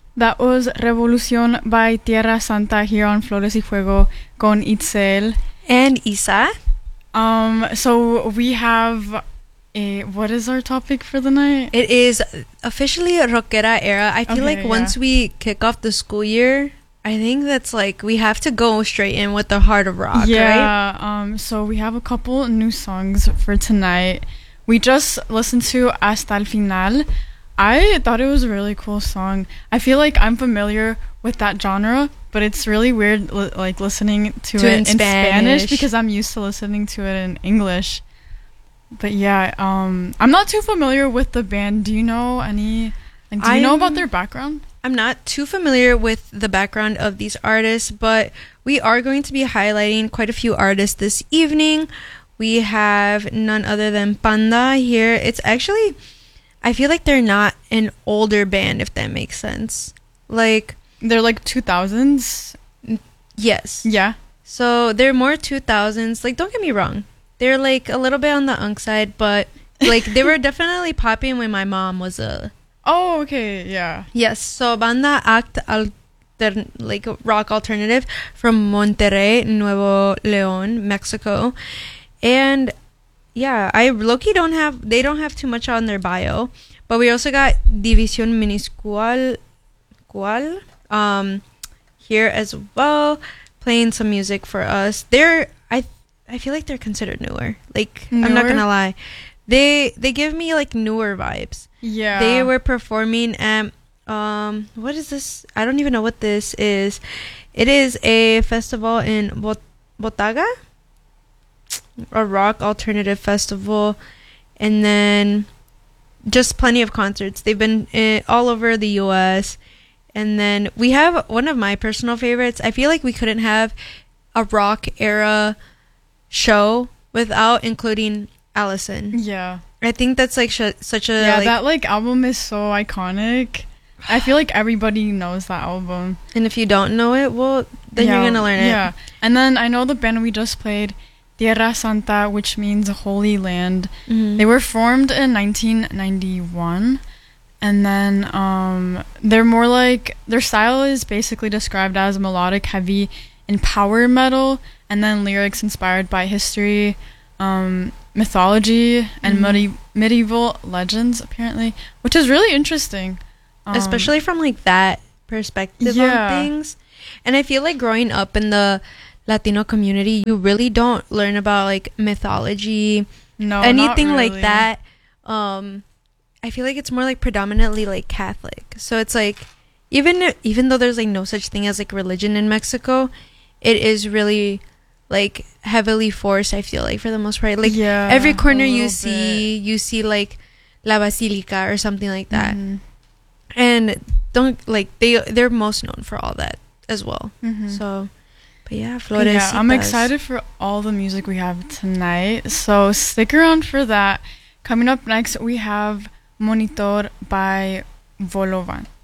That was Revolución by Tierra Santa here on Flores y Fuego con Itzel. And Isa. So we have what is our topic for the night? It is officially a rockera era. I feel like once we kick off the school year, I think that's like we have to go straight in with the heart of rock, right? So we have a couple new songs for tonight. We just listened to Hasta el Final. I thought it was a really cool song. I feel like I'm familiar with that genre, but it's really weird like listening to it in Spanish because I'm used to listening to it in English. But yeah, I'm not too familiar with the band. Do you know any? Like, do you know about their background? I'm not too familiar with the background of these artists, but we are going to be highlighting quite a few artists this evening. We have none other than Panda here. It's actually, I feel like they're not an older band, if that makes sense. Like, they're like 2000s. Yes. Yeah. So they're more 2000s. Like, don't get me wrong. They're like a little bit on the unk side, but like they were definitely popping when my mom was a... Oh, okay, yeah. Yes, so Banda like rock alternative from Monterrey, Nuevo León, Mexico. And yeah, I low-key they don't have too much on their bio, but we also got División Minuscual here as well, playing some music for us. I feel like they're considered newer. Like, newer? I'm not gonna lie. They give me like newer vibes. Yeah. They were performing at what is this? I don't even know what this is. It is a festival in Botaga, a rock alternative festival, and then just plenty of concerts. They've been all over the US. And then we have one of my personal favorites. I feel like we couldn't have a rock era show without including Allison. Yeah. I think that's like such a... Yeah, like, that like album is so iconic. I feel like everybody knows that album. And if you don't know it, well, then you're gonna learn it. Yeah. And then I know the band we just played, Tierra Santa, which means Holy Land. Mm-hmm. They were formed in 1991. And then they're more like... Their style is basically described as melodic, heavy, and power metal. And then lyrics inspired by history, mythology, and medieval legends, apparently, which is really interesting. Especially from like that perspective on things. And I feel like growing up in the Latino community, you really don't learn about like mythology, anything like that. I feel like it's more like predominantly like Catholic. So it's like even though there's like no such thing as like religion in Mexico, it is really like heavily forced, I feel like, for the most part. Like every corner you see like La Basilica or something like that. Mm-hmm. And they're most known for all that as well. Mm-hmm. So, but yeah, Flores. Yeah, I'm excited for all the music we have tonight. So stick around for that. Coming up next, we have Monitor by Volovan.